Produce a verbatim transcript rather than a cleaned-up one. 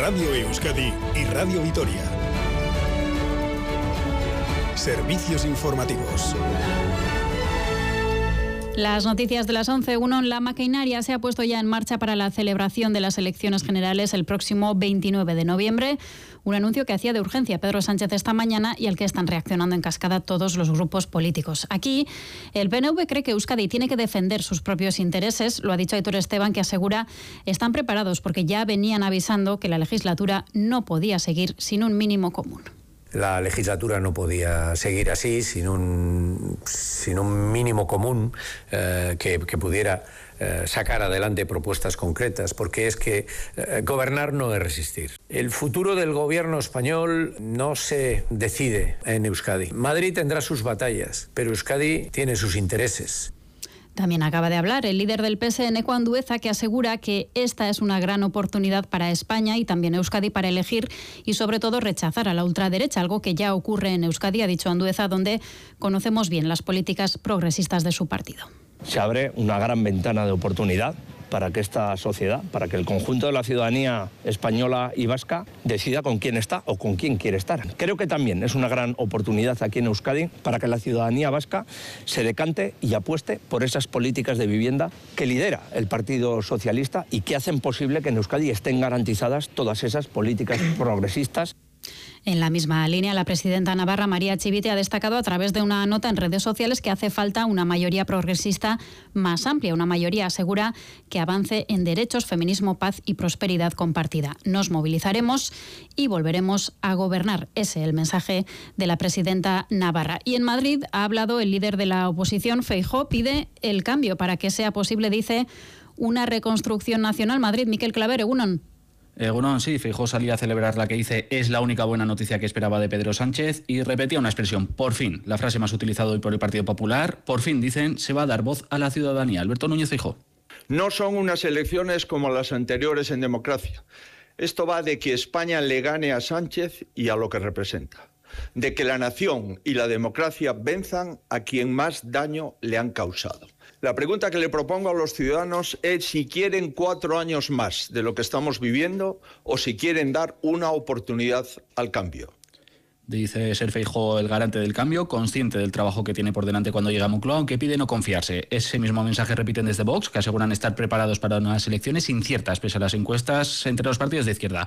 Radio Euskadi y Radio Vitoria. Servicios informativos. Las noticias de las once. Uno, la maquinaria se ha puesto ya en marcha para la celebración de las elecciones generales el próximo veintinueve de noviembre. Un anuncio que hacía de urgencia Pedro Sánchez esta mañana y al que están reaccionando en cascada todos los grupos políticos. Aquí, el P N V cree que Euskadi tiene que defender sus propios intereses. Lo ha dicho Aitor Esteban, que asegura están preparados porque ya venían avisando que la legislatura no podía seguir sin un mínimo común. La legislatura no podía seguir así, sin un, sin un mínimo común eh, que, que pudiera eh, sacar adelante propuestas concretas, porque es que eh, gobernar no es resistir. El futuro del gobierno español no se decide en Euskadi. Madrid tendrá sus batallas, pero Euskadi tiene sus intereses. También acaba de hablar el líder del P S N, Neco Andueza, que asegura que esta es una gran oportunidad para España y también Euskadi para elegir y sobre todo rechazar a la ultraderecha, algo que ya ocurre en Euskadi, ha dicho Andueza, donde conocemos bien las políticas progresistas de su partido. Se abre una gran ventana de oportunidad para que esta sociedad, para que el conjunto de la ciudadanía española y vasca decida con quién está o con quién quiere estar. Creo que también es una gran oportunidad aquí en Euskadi para que la ciudadanía vasca se decante y apueste por esas políticas de vivienda que lidera el Partido Socialista y que hacen posible que en Euskadi estén garantizadas todas esas políticas progresistas. En la misma línea, la presidenta navarra, María Chivite, ha destacado a través de una nota en redes sociales que hace falta una mayoría progresista más amplia, una mayoría, asegura, que avance en derechos, feminismo, paz y prosperidad compartida. Nos movilizaremos y volveremos a gobernar. Ese es el mensaje de la presidenta navarra. Y en Madrid ha hablado el líder de la oposición, Feijóo, pide el cambio para que sea posible, dice, una reconstrucción nacional. Madrid, Miquel Claver, Egunon. Eh, bueno, sí, Feijóo salía a celebrar la que dice es la única buena noticia que esperaba de Pedro Sánchez y repetía una expresión, por fin, la frase más utilizada hoy por el Partido Popular, por fin, dicen, se va a dar voz a la ciudadanía. Alberto Núñez Feijóo. No son unas elecciones como las anteriores en democracia. Esto va de que España le gane a Sánchez y a lo que representa. De que la nación y la democracia venzan a quien más daño le han causado. La pregunta que le propongo a los ciudadanos es si quieren cuatro años más de lo que estamos viviendo o si quieren dar una oportunidad al cambio. Dice ser Feijóo el garante del cambio, consciente del trabajo que tiene por delante cuando llega a Moncloa, aunque pide no confiarse. Ese mismo mensaje repiten desde Vox, que aseguran estar preparados para unas elecciones inciertas pese a las encuestas entre los partidos de izquierda.